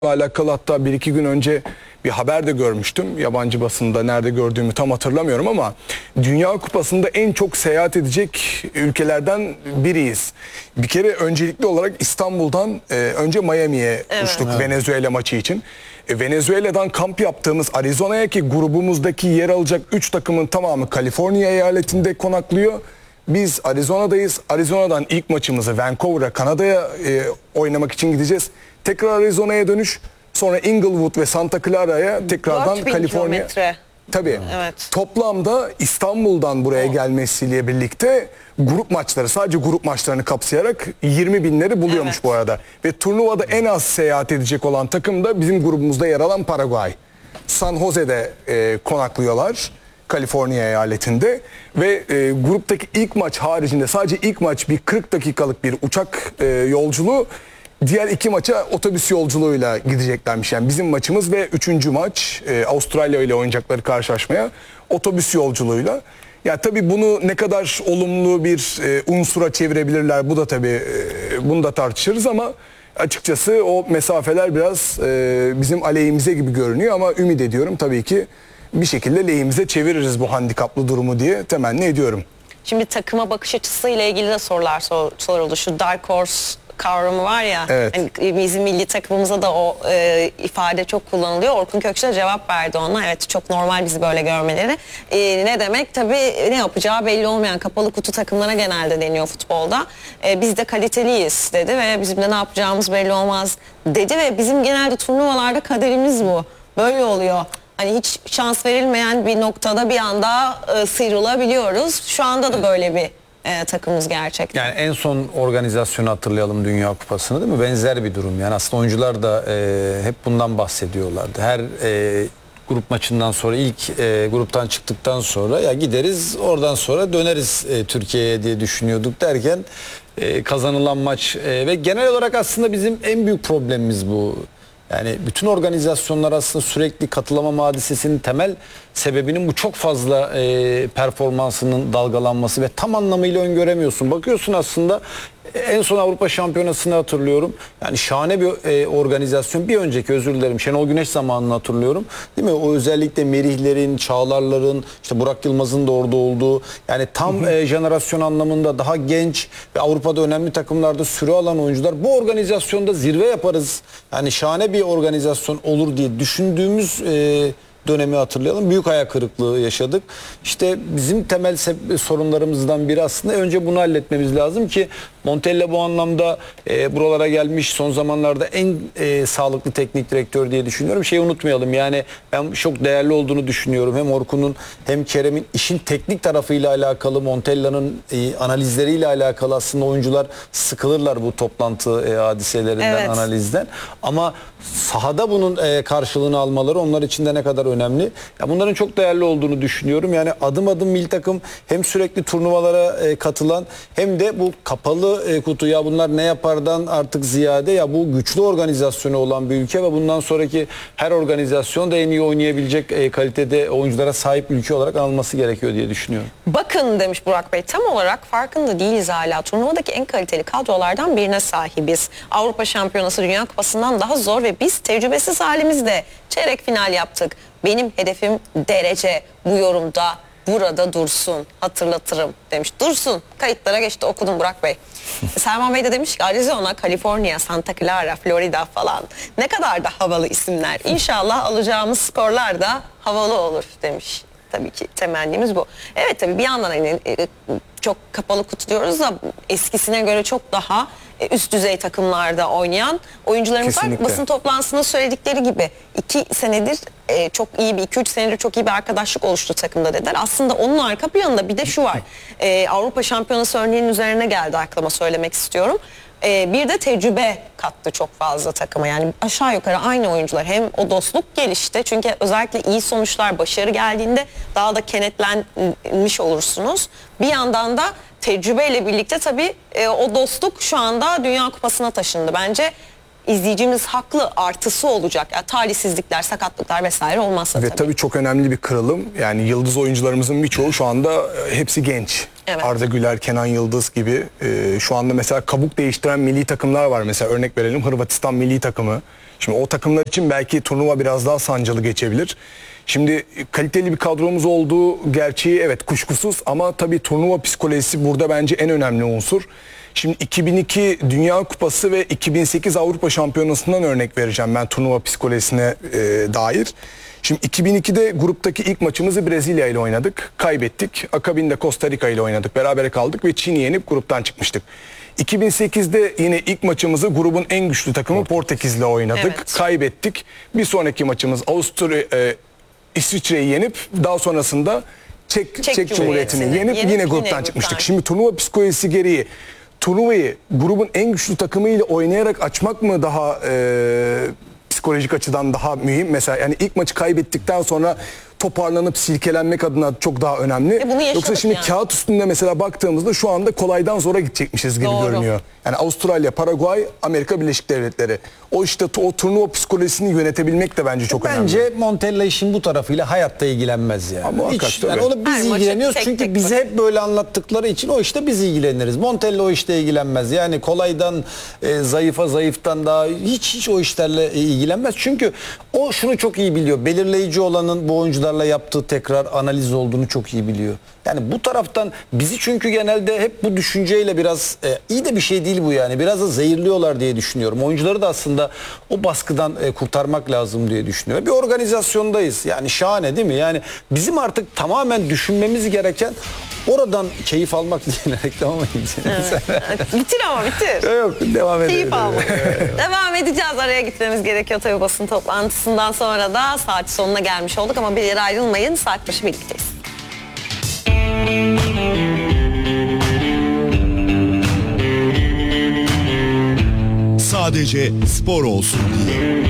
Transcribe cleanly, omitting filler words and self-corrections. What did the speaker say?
alakalı hatta bir iki gün önce bir haber de görmüştüm. Yabancı basında nerede gördüğümü tam hatırlamıyorum ama Dünya Kupası'nda en çok seyahat edecek ülkelerden biriyiz. Bir kere öncelikli olarak İstanbul'dan önce Miami'ye uçtuk Venezuela maçı için. Venezuela'dan kamp yaptığımız Arizona'ya, ki grubumuzdaki yer alacak 3 takımın tamamı Kaliforniya eyaletinde konaklıyor. Biz Arizona'dayız. Arizona'dan ilk maçımızı Vancouver'a, Kanada'ya oynamak için gideceğiz. Tekrar Arizona'ya dönüş. Sonra Inglewood ve Santa Clara'ya tekrardan Kaliforniya. Tabii. Evet. Toplamda İstanbul'dan buraya gelmesiyle birlikte grup maçları, sadece grup maçlarını kapsayarak 20 binleri buluyormuş bu arada. Ve turnuvada en az seyahat edecek olan takım da bizim grubumuzda yer alan Paraguay. San Jose'de konaklıyorlar. Kaliforniya eyaletinde ve gruptaki ilk maç haricinde sadece ilk maç bir 40 dakikalık bir uçak yolculuğu, diğer iki maça otobüs yolculuğuyla gideceklermiş. Yani bizim maçımız ve 3. maç Avustralya ile oynayacakları karşılaşmaya otobüs yolculuğuyla. Ya tabii bunu ne kadar olumlu bir unsura çevirebilirler, bu da tabii bunu da tartışırız ama açıkçası o mesafeler biraz bizim aleyhimize gibi görünüyor ama ümit ediyorum tabii ki bir şekilde lehimize çeviririz bu handikaplı durumu diye temenni ediyorum. Şimdi takıma bakış açısıyla ilgili de sorular soruldu. Şu Dark Horse kavramı var ya, hani bizim milli takımımıza da o ifade çok kullanılıyor. Orkun Kökçü de cevap verdi ona. Evet, çok normal bizi böyle görmeleri. Ne demek? Tabii ne yapacağı belli olmayan kapalı kutu takımlara genelde deniyor futbolda. Biz de kaliteliyiz dedi ve bizim de ne yapacağımız belli olmaz dedi ve bizim genelde turnuvalarda kaderimiz bu. Böyle oluyor. Hani hiç şans verilmeyen bir noktada bir anda sıyrılabiliyoruz. Şu anda da böyle bir takımımız gerçekten. Yani en son organizasyonu hatırlayalım, Dünya Kupası'nı, değil mi? Benzer bir durum. Yani aslında oyuncular da hep bundan bahsediyorlardı. Her grup maçından sonra, ilk gruptan çıktıktan sonra ya gideriz, oradan sonra döneriz Türkiye'ye diye düşünüyorduk derken kazanılan maç ve genel olarak aslında bizim en büyük problemimiz bu. Yani bütün organizasyonlar aslında sürekli katılamama hadisesinin temel sebebinin bu çok fazla performansının dalgalanması ve tam anlamıyla öngöremiyorsun. Bakıyorsun aslında en son Avrupa Şampiyonası'nı hatırlıyorum. Yani şahane bir organizasyon. Bir önceki, özür dilerim, Şenol Güneş zamanını hatırlıyorum. Değil mi? O özellikle Merihlerin, Çağlarların, işte Burak Yılmaz'ın da orada olduğu, yani tam jenerasyon anlamında daha genç ve Avrupa'da önemli takımlarda süre alan oyuncular. Bu organizasyonda zirve yaparız, yani şahane bir organizasyon olur diye düşündüğümüz dönemi hatırlayalım. Büyük hayal kırıklığı yaşadık. İşte bizim temel sorunlarımızdan biri aslında önce bunu halletmemiz lazım ki Montella bu anlamda buralara gelmiş, son zamanlarda en sağlıklı teknik direktör diye düşünüyorum. Şeyi unutmayalım, yani ben çok değerli olduğunu düşünüyorum. Hem Orkun'un hem Kerem'in işin teknik tarafıyla alakalı, Montella'nın analizleriyle alakalı aslında oyuncular sıkılırlar bu toplantı hadiselerinden, analizden. Ama sahada bunun karşılığını almaları onlar için de ne kadar önemli. Ya bunların çok değerli olduğunu düşünüyorum. Yani adım adım milli takım hem sürekli turnuvalara katılan hem de bu kapalı kutu, ya bunlar ne yapardan artık ziyade ya bu güçlü organizasyonu olan bir ülke ve bundan sonraki her organizasyon da en iyi oynayabilecek kalitede oyunculara sahip ülke olarak anılması gerekiyor diye düşünüyorum. Bakın demiş Burak Bey, tam olarak farkında değiliz hala. Turnuvadaki en kaliteli kadrolardan birine sahibiz. Avrupa Şampiyonası, Dünya Kupası'ndan daha zor ve biz tecrübesiz halimizde çeyrek final yaptık. Benim hedefim derece, bu yorumda burada dursun, hatırlatırım demiş. Dursun, kayıtlara geçti, okudum Burak Bey. Selman Bey de demiş ki Arizona, Kaliforniya, Santa Clara, Florida falan. Ne kadar da havalı isimler. İnşallah alacağımız skorlar da havalı olur demiş. Tabii ki temennimiz bu. Evet, tabii bir yandan hani çok kapalı kutu diyoruz da eskisine göre çok daha üst düzey takımlarda oynayan oyuncularımız var. Basın toplantısında söyledikleri gibi 2 senedir çok iyi bir 2-3 senedir çok iyi bir arkadaşlık oluştu takımda dediler. Aslında onun arka planında bir de şu var. Avrupa Şampiyonası örneğinin üzerine geldi aklıma, söylemek istiyorum. Bir de tecrübe kattı çok fazla takıma. Yani aşağı yukarı aynı oyuncular. Hem o dostluk gelişti. Çünkü özellikle iyi sonuçlar, başarı geldiğinde daha da kenetlenmiş olursunuz. Bir yandan da tecrübeyle birlikte tabii o dostluk şu anda Dünya Kupası'na taşındı. Bence izleyicimiz haklı, artısı olacak. Yani talihsizlikler, sakatlıklar vesaire olmazsa ve tabii çok önemli bir kırılım. Yani yıldız oyuncularımızın birçoğu şu anda hepsi genç. Arda Güler, Kenan Yıldız gibi. Şu anda mesela kabuk değiştiren milli takımlar var. Mesela örnek verelim, Hırvatistan milli takımı. Şimdi o takımlar için belki turnuva biraz daha sancılı geçebilir. Şimdi kaliteli bir kadromuz olduğu gerçeği evet kuşkusuz ama tabii turnuva psikolojisi burada bence en önemli unsur. Şimdi 2002 Dünya Kupası ve 2008 Avrupa Şampiyonası'ndan örnek vereceğim ben turnuva psikolojisine dair. Şimdi 2002'de gruptaki ilk maçımızı Brezilya ile oynadık. Kaybettik. Akabinde Costa Rica ile oynadık. Berabere kaldık ve Çin'i yenip gruptan çıkmıştık. 2008'de yine ilk maçımızı grubun en güçlü takımı Portekiz'le oynadık. Evet. Kaybettik. Bir sonraki maçımız İsviçre'yi yenip daha sonrasında Çek Cumhuriyeti'ni yenip yine gruptan çıkmıştık. Şimdi turnuva psikolojisi gereği turnuvayı grubun en güçlü takımıyla oynayarak açmak mı daha psikolojik açıdan daha mühim? Mesela yani ilk maçı kaybettikten sonra toparlanıp silkelenmek adına çok daha önemli. Yoksa şimdi yani. Kağıt üstünde mesela baktığımızda şu anda kolaydan zora gidecekmişiz gibi Doğru. görünüyor. Yani Avustralya, Paraguay, Amerika Birleşik Devletleri. O işte o turnuva psikolojisini yönetebilmek de bence çok önemli. Bence Montella işin bu tarafıyla hayatta ilgilenmez yani. Ama Hiç, tabii. yani onu biz Her maçı ilgileniyoruz tek çünkü tek bize bakın. hep böyle anlattıkları için o işte biz ilgileniriz. Montella o işte ilgilenmez. Yani kolaydan zayıftan daha hiç o işlerle ilgilenmez. Çünkü o şunu çok iyi biliyor. Belirleyici olanın bu oyuncularla yaptığı tekrar analiz olduğunu çok iyi biliyor. Yani bu taraftan bizi çünkü genelde hep bu düşünceyle biraz iyi de bir şey değil bu yani. Biraz da zehirliyorlar diye düşünüyorum. Oyuncuları da aslında o baskıdan kurtarmak lazım diye düşünüyorum. Bir organizasyondayız. Yani şahane değil mi? Yani bizim artık tamamen düşünmemiz gereken oradan keyif almak diye reklama mı gideceğiz? Bitir ama bitir. Yok devam edelim. Keyif almak. Devam edeceğiz. Araya gitmemiz gerekiyor tabii basın toplantısından sonra da saat sonuna gelmiş olduk ama bir yere ayrılmayın. Saat başı birlikteyiz. Sadece spor olsun diye.